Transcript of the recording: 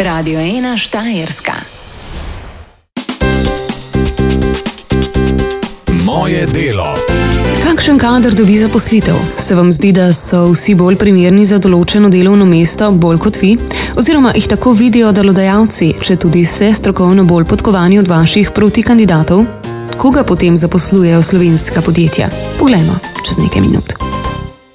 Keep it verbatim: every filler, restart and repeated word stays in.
Radio ena Štajerska. Moje delo. Kakšen kader dobi zaposlitev? Se vam zdi, da so vsi bolj primerni za določeno delovno mesto, bolj kot vi? Oziroma jih tako vidijo delodajalci, če tudi ste strokovno bolj podkovani od vaših protikandidatov? Koga potem zaposlujejo slovenska podjetja? Poglejmo čez nekaj minut.